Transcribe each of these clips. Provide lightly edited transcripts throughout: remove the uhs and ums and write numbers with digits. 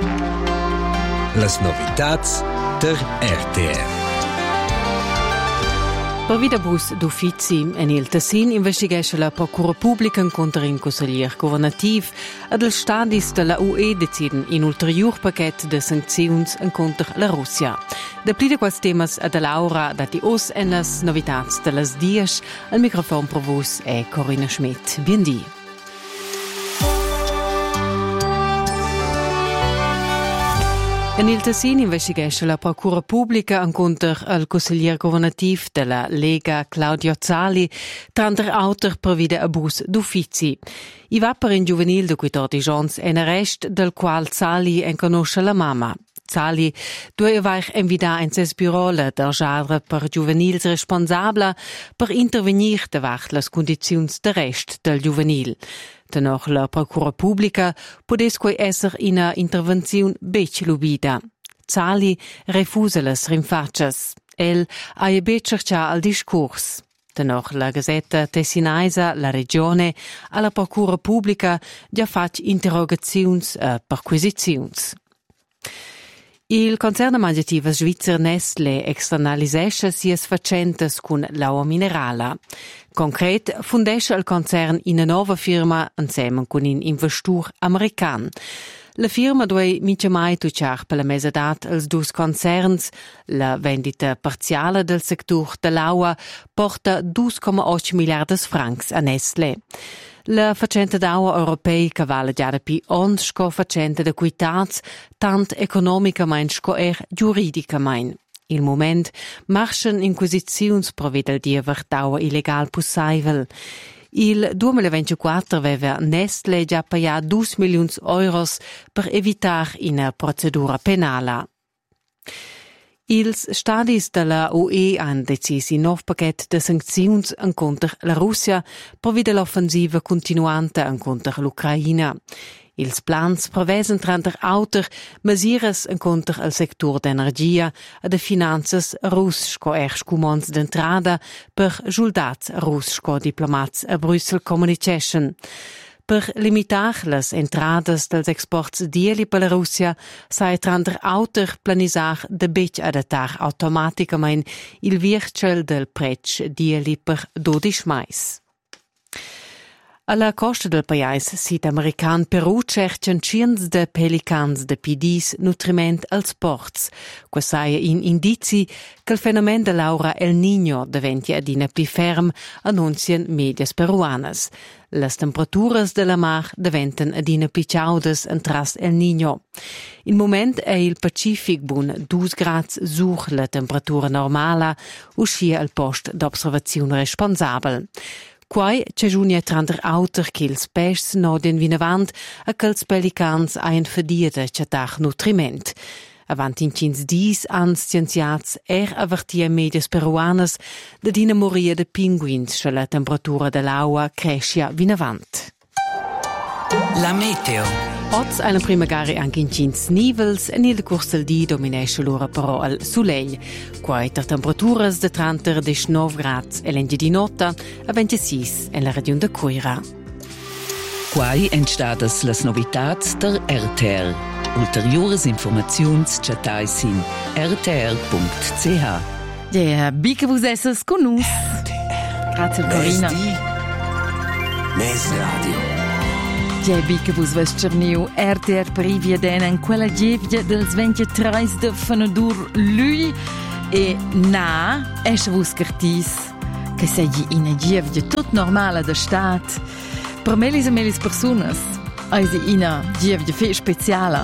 Las novitats der RTR. Per vida bus d'uffici en il Tessin investigesce la Procura Pubblica contro il consigliere governativ ed il stadis della UE deciden in ulterior paquet de sanczions contro la Russia. Da pli de quels temas a de Laura dati os en las novitats de las dies, al microfon per vos è Corinna Schmidt. Biendi. En il Tessin investigesce la Procura Pubblica contro il consigliere governativ della Lega Claudio Zali, tanter auter per vide abus d'uffici. I va per un giuvenil de 14 ans en arrest del qual Zali en conosce la mamma. Zali doveva invitare in ses bureau del jardre per juvenils responsabile per intervenir davant les condizioni d'arrest del juvenil. Dennoch la Procura Pubblica potesque esser una intervenzione bec lubida. Zali refusa les rinfaccias. El ha bec cercar al discurs. Dennoch la Gazzetta Tessinaisa, la Regione, alla Procura Pubblica già fac interrogazions e perquisizions. Il concerno mangiativo svizzer Nestlé externalisesce sies facentas con l'acqua minerala. Concret fundesce il concern in una nuova firma insieme con un investor american. La firma dove mince mai tuciar per la mesedat als dus concerns. La vendita parziale del sector dell'acqua porta 2,8 miliardi francs a Nestlé. La facente d'acqua europea che vale già da più ons sco facente da quittats, tant economicamente sco giuridicamente. Il moment marschen inquisizions provvede di aver d'acqua illegal possibile. Il 2024 aveva Nestlé già pagato 2 milioni di euro per evitare una procedura penale. Ils stadis della UE han decisi un nuovo paquet de sanczions contro la Russia per vide l'offensiva continuante contro l'Ucraina. Ils plans prevesen tranter auter mesures contro il sector d'energia e de finanzas russ sco scumons d'entrada per soldats russ sco diplomats a Brussel communication. Per limitar las entradas dels exports dieli per la Russia, sai tranter auter planisar de bec adattar automaticament il virtual del prec dieli per 12 mais. Alla costa del paese sud-american Perù cercano ciens de pelicans de pidis nutriment als ports. Quasaia in indizi che il fenomeno dell'aura El Niño diventi adina pli ferm, annuncian medias peruanas. Las temperaturas della mar diventano adina pli chaudas entras El Niño. Il moment è il Pacific bun 2 gradi sur la temperatura normala, uscia al post d'observazione responsabile. Quai c'è giunia tranter auter che ils pesci nodien vinavant e che ils pelicans ein fediede c'atar nutriment. Avant in 15 dies ans scienziats avertia medias peruanas de dina moria de pinguins se la temperatura dell'acqua crescia vinavant. La meteo. Oz alla prima gare anche in 15 nivels e nel corso del dì dominesce l'ora però al soleil. Quai ter temperaturas de 39 gradi e l'engi di notte a 26 nella regione de Coira. Quai entstadas las novitats der RTR. Ulteriores informaziuns chatais in rtr.ch. Ja, biche vos esses con nus. Grazie Corinna. Mes radio. Ja, biche vos ves cerniu RTR privia denen quella gievia dels 23 de Fanadur lui e na esce vos cartis che sei in gievia tot normale da stat. Per melis e melis personas eisi ina gievia fe speciala.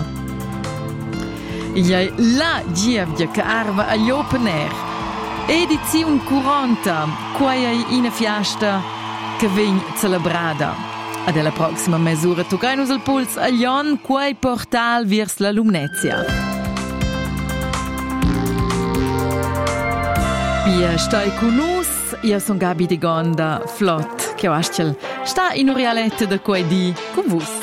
Ja, la gievia che arva agli open air. Edizione 40, quai è ina fiesta che vegn celebrada. Ad la prossima misura toccainos al puls a Jon quai portal vers la Lumnezia. Pia stai con nus, io son Gabi di Gonda, flott, che sta in orialette da quai di con vos.